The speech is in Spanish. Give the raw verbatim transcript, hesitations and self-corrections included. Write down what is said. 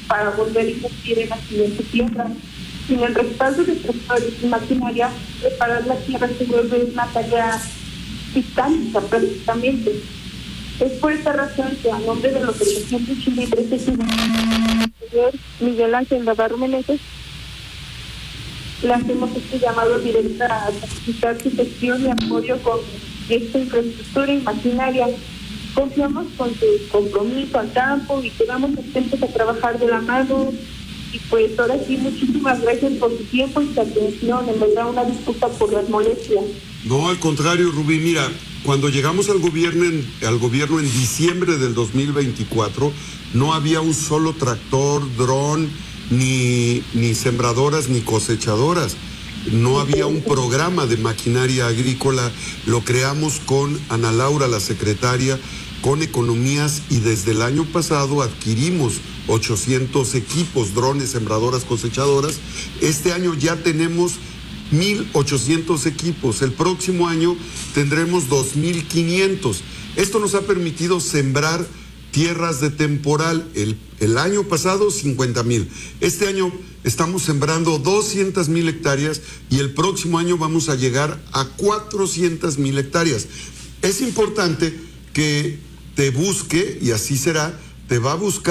para volver a invertir en la siguiente tierra. Sin el respaldo de tractores y maquinaria, preparar la tierra se vuelve una tarea titánica prácticamente. Es por esta razón que a nombre de los ochocientos ochenta y tres señor Miguel Ángel Navarro Meneses, le hacemos este llamado directo a facilitar su gestión y apoyo con esta infraestructura y maquinaria. Confiamos con su compromiso al campo y quedamos atentos a trabajar de la mano. Y pues ahora sí, muchísimas gracias por su tiempo y su atención. En verdad, una disculpa por las molestias. No, al contrario, Rubí, mira, cuando llegamos al gobierno, en, al gobierno en diciembre del dos mil veinticuatro, no había un solo tractor, dron, ni, ni sembradoras, ni cosechadoras. No había un programa de maquinaria agrícola. Lo creamos con Ana Laura, la secretaria, con Economías, y desde el año pasado adquirimos ochocientos equipos, drones, sembradoras, cosechadoras. Este año ya tenemos mil ochocientos equipos. El próximo año tendremos dos mil quinientos. Esto nos ha permitido sembrar tierras de temporal. El, el año pasado, cincuenta mil. Este año estamos sembrando doscientas mil hectáreas y el próximo año vamos a llegar a cuatrocientas mil hectáreas. Es importante que te busque, y así será, te va a buscar